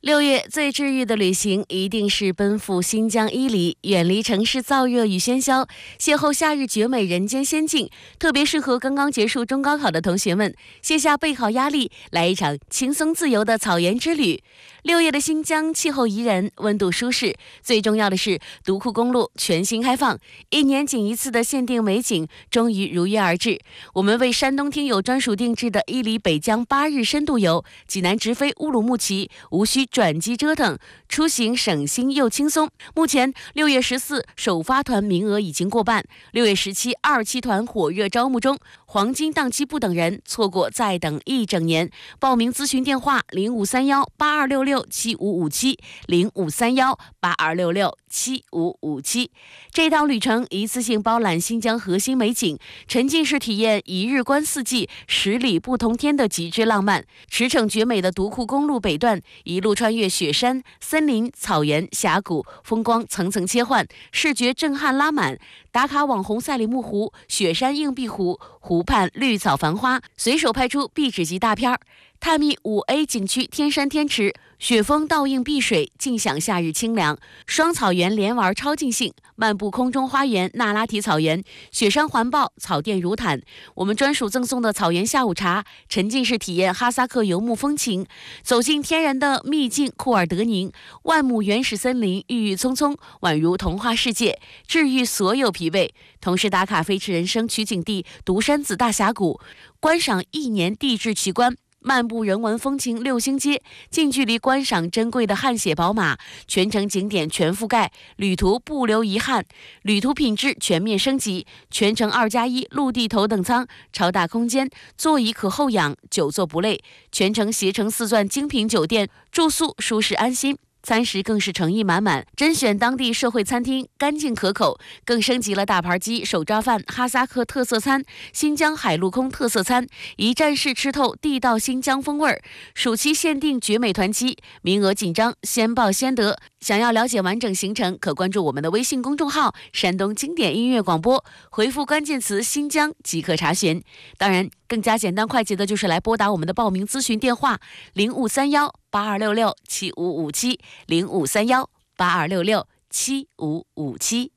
6月最治愈的旅行一定是奔赴新疆伊犁，远离城市燥热与喧嚣，邂逅夏日绝美人间仙境，特别适合刚刚结束中高考的同学们，卸下备考压力，来一场轻松自由的草原之旅。6月的新疆气候宜人，温度舒适，最重要的是独库公路全新开放，1年仅1次的限定美景终于如约而至。我们为山东听友专属定制的伊犁北疆8日深度游，济南直飞乌鲁木齐，无需转机折腾，出行省心又轻松。目前6月14首发团名额已经过半，6月17二期团火热招募中，黄金档期不等人，错过再等1整年。报名咨询电话053182667557，053182667557。这趟旅程一次性包揽新疆核心美景，沉浸式体验1日观4季，10里不同天的极致浪漫。驰骋绝美的独库公路北段，一路穿越雪山、森林、草原、峡谷，风光层层切换，视觉震撼拉满。打卡网红赛里木湖、雪山硬壁湖，湖畔绿草繁花，随手拍出壁纸级大片。探秘5A 景区天山天池，雪峰倒映碧水，尽享夏日清凉。双草原连玩超尽兴，漫步空中花园那拉提草原，雪山环抱，草甸如毯。我们专属赠送的草原下午茶，沉浸式体验哈萨克游牧风情，走进天然的秘境库尔德宁，万亩原始森林郁郁葱葱，宛如童话世界，治愈所有疲惫。同时打卡飞驰人生取景地独山子大峡谷，观赏1年地质奇观，漫步人文风情6星街，近距离观赏珍贵的汗血宝马，全程景点全覆盖，旅途不留遗憾。旅途品质全面升级，全程2+1陆地头等舱，超大空间，座椅可后仰，久坐不累。全程携程4钻精品酒店，住宿舒适安心。餐食更是诚意满满，甄选当地社会餐厅，干净可口，更升级了大盘鸡、手抓饭、哈萨克特色餐、新疆海陆空特色餐，一站式吃透地道新疆风味儿。暑期限定绝美团期，名额紧张，先报先得。想要了解完整行程，可关注我们的微信公众号山东经典音乐广播，回复关键词新疆即可查询。当然更加简单快捷的就是来拨打我们的报名咨询电话053182667557，053182667557。